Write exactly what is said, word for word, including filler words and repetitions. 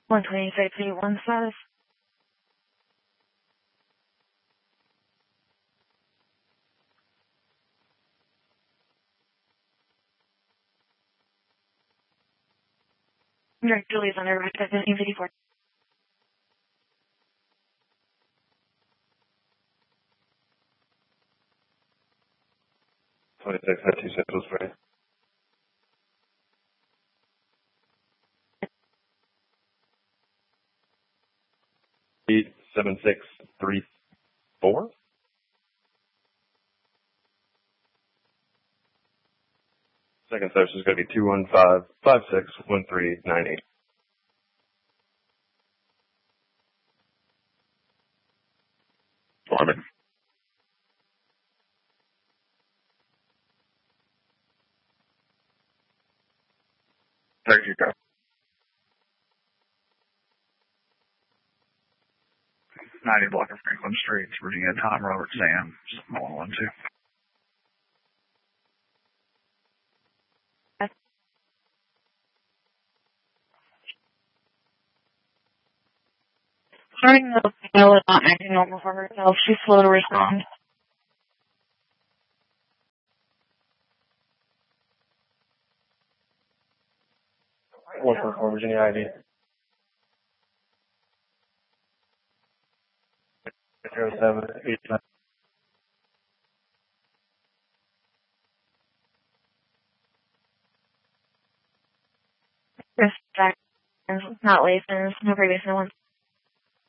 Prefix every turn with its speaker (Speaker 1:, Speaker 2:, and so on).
Speaker 1: one twenty-six eight one status. Direct Julie's under arrest at fifteen fifty-four.
Speaker 2: twenty-six had two centrals for you. Eight seven six three four. Second search is going to be two one five five six one three nine eight.
Speaker 3: Foreman. There you go. ninety block of Franklin Street, Virginia, Tom Robert Sam, one one two.
Speaker 1: Starting the female is not acting normal for herself. She's slow to respond.
Speaker 2: one four four Virginia I D. zero seven eight nine.
Speaker 1: Yes, Jack. Not Lathan. No previous no one.